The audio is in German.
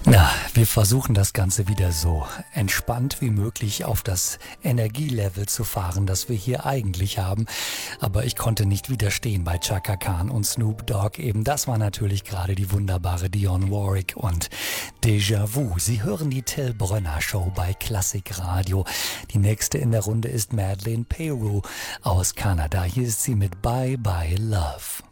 Na, wir versuchen das Ganze wieder so entspannt wie möglich auf das Energielevel zu fahren, das wir hier eigentlich haben. Aber ich konnte nicht widerstehen bei Chaka Khan und Snoop Dogg. Eben das war natürlich gerade die wunderbare Dionne Warwick und Déjà-vu. Sie hören die Till Brönner Show bei Klassik Radio. Die nächste in der Runde ist Madeleine Peru aus Kanada. Hier ist sie mit Bye Bye Love.